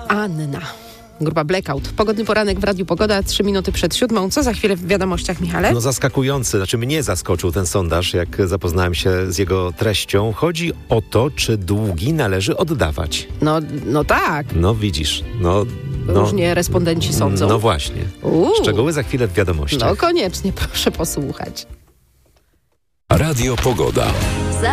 Anna. Grupa Blackout. Pogodny poranek w Radiu Pogoda, 3 minuty przed 7:00. Co za chwilę w wiadomościach, Michale? No zaskakujący, mnie zaskoczył ten sondaż, jak zapoznałem się z jego treścią. Chodzi o to, czy długi należy oddawać. No tak. No widzisz, Różnie respondenci sądzą. No właśnie. Szczegóły za chwilę w wiadomościach. No koniecznie, proszę posłuchać. Radio Pogoda.